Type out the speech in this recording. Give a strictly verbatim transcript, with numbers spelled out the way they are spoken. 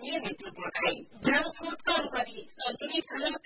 नियमित रूपमा खाई जंक फूड कम गरी सन्तुलित खाना